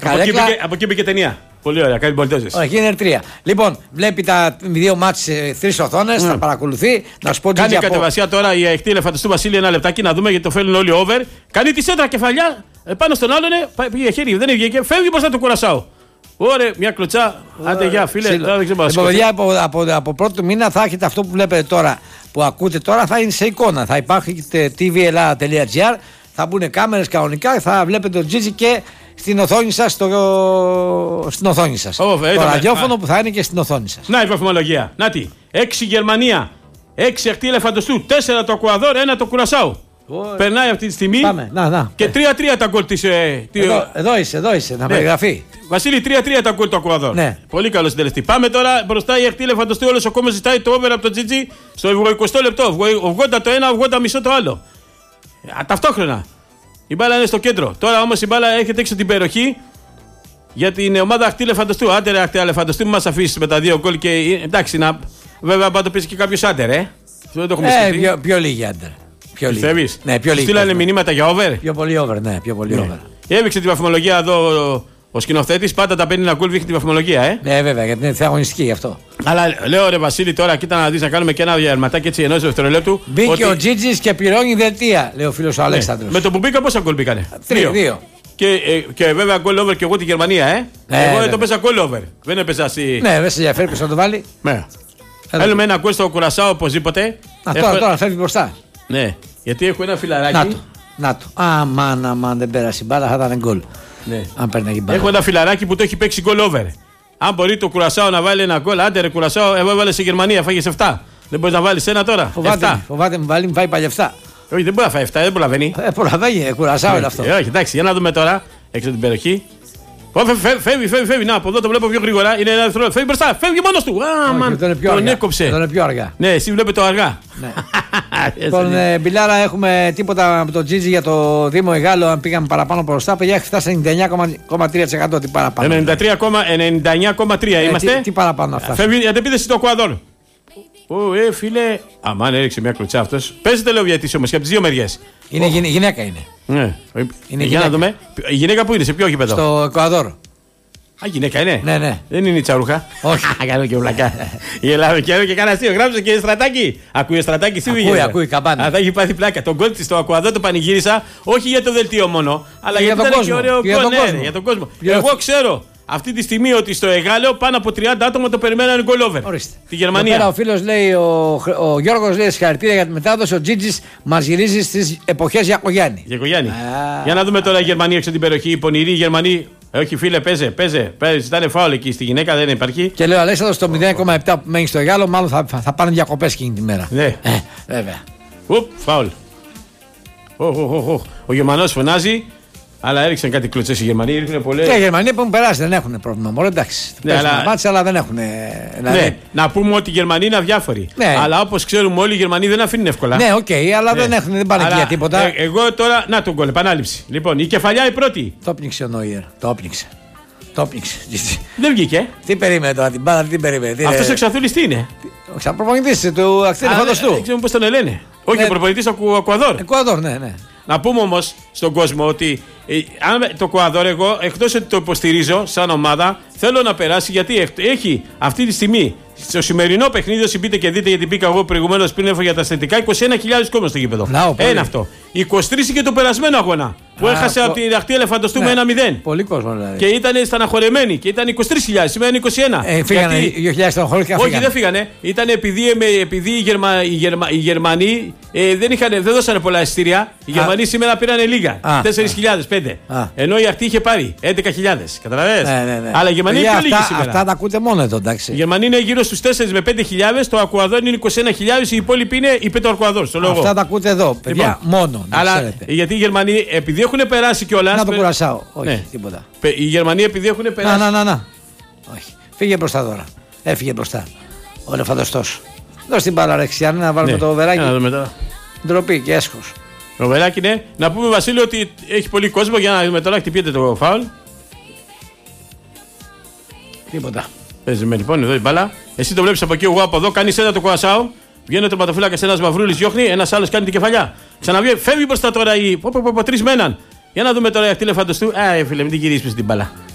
Καρέκλα. Από εκεί μπήκε ταινία. Πολύ ωραία, κάτι πολιτές. Όχι, είναι Ερτρία. Λοιπόν, βλέπει τα δύο μάτς σε 3 οθόνες, θα παρακολουθεί. Να σου πω τι κάνει κατεβασία τώρα η αιχτή ελεφαντοστού Βασίλη. Ένα λεπτάκι να δούμε γιατί το θέλουν όλοι over. Κάνει τη σέντρα κεφαλιά πάνω στον άλλον. Πήγε χέρι, δεν βγήκε. Φεύγει μπροστά του Κουρασάου. Ωραία, μια κλωτσά. Άντε, γεια, φίλε. Λοιπόν, παιδιά, από πρώτο μήνα θα έχετε αυτό που βλέπετε τώρα, που ακούτε τώρα, θα είναι σε εικόνα. Θα υπάρχει tvela.gr, θα μπουν κάμερες κανονικά, θα βλέπετε τον Τζίτζι και στην οθόνη σας. Στην οθόνη σας. Το ραδιόφωνο που θα είναι και στην οθόνη σας. Να η βαθμολογία. Να τι. 6 Γερμανία, 6 αιχτή ελεφαντοστού, 4 το Εκουαδόρ, 1 το Κουρασάου. Περνάει αυτή τη στιγμή. Πάμε, και 3-3 τα γκολ της. Εδώ είσαι, να περιγραφεί. Βασίλη, 3-3 τα γκολ του Εκουαδόρ. Ναι. Πολύ καλό συντελεστή. Πάμε τώρα μπροστά η αιχτή ελεφαντοστού. Όλος ο κόσμος ζητάει το over από τον Τζίτζι στο 20 λεπτό. 80 το ένα, 80 μισό το άλλο. Ταυτόχρονα. Η μπάλα είναι στο κέντρο. Τώρα όμως η μπάλα έρχεται έξω την περιοχή για την ομάδα αιχτή ελεφαντοστού. Άντε, αιχτή ελεφαντοστού, μην μας αφήσει με τα 2 γκολ και εντάξει, βέβαια πάντα το πει και κάποιο άντερ, Δεν το έχουμε σκεφτεί. Πιο λίγοι άντερ. Πιστεύεις? Ναι, πιο λίγοι. Στείλανε μηνύματα για over. Πιο πολύ over, ναι, πιο πολύ over. Έδειξε τη βαθμολογία εδώ ο σκηνοθέτης. Πάντα τα παίρνει ένα γκολ, δείχνει τη βαθμολογία, Ναι, βέβαια, γιατί είναι αγωνιστική γι' αυτό. Αλλά λέω ρε Βασίλη, τώρα κοίτα να δεις να κάνουμε και ένα διαρματάκι έτσι ενός δευτερολέπτου. Μπήκε ο Τζίτζις και πληρώνει δελτία, λέει ο φίλος ο Αλέξανδρος. Με το που μπήκα πόσα γκολ μπήκανε? 3. Και βέβαια γκολ over και εγώ τη Γερμανία, Εγώ δεν το παίζα γκολ over. Δεν έπαιζα εσύ. Ναι, δεν σε ενδιαφέρει ποιος θα το βάλει. Ναι. Θέλουμε ένα γκολ στο Κουρασάο οπωσδήποτε. Τώρα φεύγει μπροστά. Ναι, γιατί έχω ένα φιλαράκι. Να το. Αμάν, δεν πέρασε η μπάλα, θα ήταν γκολ. Ναι. Αν παίρνει η μπάλα. Έχω ένα φιλαράκι που το έχει παίξει γκολ over. Αν μπορεί το Κουρασάο να βάλει ένα γκολ, άντε ρε Κουρασάο, εγώ έβαλε σε Γερμανία, φάγε 7. Δεν μπορεί να βάλει ένα τώρα. Φοβάται μου βάλει, μου φάει πάλι 7. Όχι, δεν μπορεί να φάει 7, δεν προλαβαίνει. Προλαβαίνει, Κουρασάο είναι αυτό. Όχι, εντάξει, για να δούμε τώρα έξω την περιοχή. Φεύγει, να από εδώ το βλέπω πιο γρήγορα. Είναι ένα δευτερόλεπτο. Φεύγει μπροστά, φεύγει μόνος του. Τον έκοψε. Τον είναι πιο αργά. Ναι, εσύ βλέπετε το αργά. Λοιπόν, Μπιλάρα, έχουμε τίποτα από τον Τζίτζι για το Δήμο Εγάλο. Αν πήγαμε παραπάνω μπροστά, παιδιά, έχει φτάσει 99,3%. Τι παραπάνω? 99,3 είμαστε. Τι παραπάνω αυτά? Φεύγει η αντεπίθεση στο Εκουαδόρ. Φίλε. Αμάν, έριξε μια κλωτσά αυτός. Παίζεται λέω γιατί όμως και από τις δύο μεριές. Είναι γυναίκα είναι. Ναι. Είναι για να δούμε. Η γυναίκα που είναι, σε ποιο γήπεδο? Στο Εκουαδόρ. Γυναίκα είναι. Ναι. Δεν είναι η Τσαρούχα. Όχι. Κάνω και βλακά. Γελάω και κανένα αστείο. Γράψε και Στρατάκι. Ακούει Στρατάκι, σίγουρα. Ακούει καμπάνα. Θα έχει πάθει πλάκα. Τον γκολ της στο Εκουαδόρ το πανηγύρισα. Όχι για το δελτίο μόνο, αλλά για τον κόσμο. Για τον κόσμο. Εγώ ξέρω αυτή τη στιγμή ότι στο Εγάλεο πάνω από 30 άτομα το περιμένανε γκολ over. Τη Γερμανία. Πέρα ο φίλος λέει, ο Γιώργος λέει συγχαρητήρια για τη μετάδοση. Ο Τζίτζις μας γυρίζει στις εποχές Γιακογιάννη. Για να δούμε τώρα η Γερμανία έξω την περιοχή. Οι πονηροί Γερμανοί. Όχι φίλε, παίζε. Ήταν φάουλ εκεί στη γυναίκα, δεν υπάρχει. Και λέει ο Αλέξανδρος στο 0,7 που μένει στο Εγάλεο, μάλλον θα πάνε διακοπές εκείνη τη μέρα. Ναι. Βέβαια. Φάουλ. Ο Γερμανός φωνάζει. Αλλά έριξαν κάτι κλωτσές οι Γερμανοί. Και οι Γερμανοί που έχουν περάσει δεν έχουν πρόβλημα. Μόνο εντάξει. Αλλά δεν έχουν. Ναι, να πούμε ότι οι Γερμανοί είναι αδιάφοροι. Ναι. Αλλά όπως ξέρουμε όλοι οι Γερμανοί δεν αφήνουν εύκολα. Ναι, οκ, αλλά δεν πάνε για τίποτα. Εγώ τώρα. Να τον γκολ, επανάληψη. Λοιπόν, η κεφαλιά η πρώτη. Το έπνιξε ο Νόιερ. Το έπνιξε. Δεν βγήκε. Τι περίμενε τώρα την μπάλα, τι περίμενε. Αυτός ο Εξαθούλης τι είναι? Ο προπονητής του ακτήρι φανταστού. Δεν ξέρω πώς τον λένε. Όχι, ο προπονητής του Εκουαδόρ. Εκουαδόρ, ναι. Να πούμε όμως στον κόσμο ότι αν το Εκουαδόρ, εγώ εκτός ότι το υποστηρίζω σαν ομάδα, θέλω να περάσει γιατί έχει αυτή τη στιγμή στο σημερινό παιχνίδι, όσοι μπείτε και δείτε, γιατί μπήκα εγώ προηγουμένως πριν έφω για τα αισθητικά, 21.000 κόσμο στο γήπεδο. Ένα αυτό. 23 και το περασμένο αγώνα που έχασε από την αιχτή ελεφαντοστού με 1-0. Πολύ κόσμο δηλαδή. Και ήταν στεναχωρεμένοι και ήταν 23.000, σήμερα είναι 21. Φύγανε 2.000 στεναχωρήθηκαν. Όχι, δεν φύγανε. Ήταν επειδή οι Γερμανοί δεν δώσανε πολλά εισιτήρια. Οι Γερμανοί σήμερα πήραν λίγα. 4.000, 5. Ενώ η αιχτή είχε πάρει 11.000. Καταλαβαίνεις. Ναι. Αλλά οι Γερμανοί είναι πιο λίγοι σήμερα. Αυτά τα ακούτε μόνο εδώ, εντάξει. Οι Γερμανοί είναι γύρω στους 4 με 5.000. Το Εκουαδόρ είναι 21.000. Οι υπόλοιποι είναι υπέρ του Εκουαδόρ. Αυτά τα ακούτε εδώ, παιδιά. Μόνο. Αλλά γιατί οι Γερμανοί επειδή έχουν περάσει κιόλας. Να το Κουρασάω. Όχι, τίποτα. Οι Γερμανοί επειδή έχουν περάσει. Να. Όχι. Φύγε μπροστά τώρα. Έφυγε μπροστά. Ο ελεφαντοστός. Δώσ' την μπάλα Ρεξιάνη να βάλουμε το βεράκι. Ντροπή και έσχος. Το βεράκι είναι. Να πούμε Βασίλειο ότι έχει πολύ κόσμο για να δούμε τώρα. Χτυπιέται το φάουλ. Τίποτα. Παίζουμε λοιπόν εδώ η μπάλα. Εσύ το βλέπεις από εκεί, εγώ από εδώ. Κάνει ένα το Κουρασάο. Βγαίνει ο τερματοφύλακας ένας μαυρούλης, διώχνει. Ένας άλλος κάνει την κεφαλιά. Ξαναβγαίνει, φεύγει μπροστά τώρα η. Τρεις με έναν. Για να δούμε τώρα η αιχτή ελεφαντοστού. Φίλε, μην την γυρίσει την μπάλα.